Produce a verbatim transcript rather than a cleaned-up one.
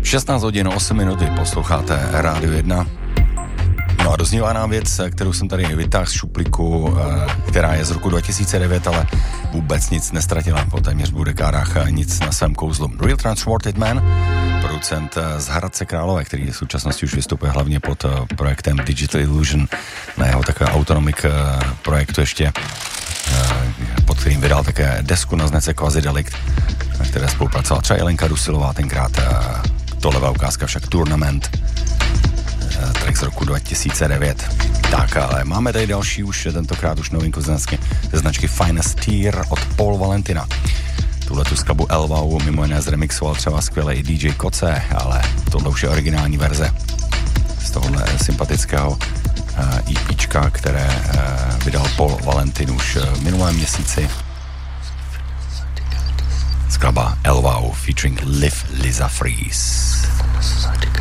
šestnáct hodin osm minut, posloucháte Rádio jedna. No a doznívá nám věc, kterou jsem tady vytáhl z šuplíku, která je z roku dva tisíce devět, ale vůbec nic nestratila po téměř dvou dekádách, nic na svém kouzlu. Real Transported Man, producent z Hradce Králové, který v současnosti už vystupuje hlavně pod projektem Digital Illusion, na jeho takové autonomic projektu ještě, pod kterým vydal také desku na značce Quasi-Delict, na které spolupracovala třeba Jelenka Dusilová, tenkrát tohle ukázka však Tournament, track z roku dva tisíce devět. Tak, ale máme tady další už, tentokrát už novinku ze značky, ze značky Finest Tier od Paul Valentina. Tuhle tu skladbu Elvau mimo jiné zremixoval třeba skvěle i D J Koce, ale tohle už je originální verze z tohohle sympatického EPčka, které vydal Paul Valentin už v minulém měsíci. Skladba Elvau featuring Liv Lisa Freeze.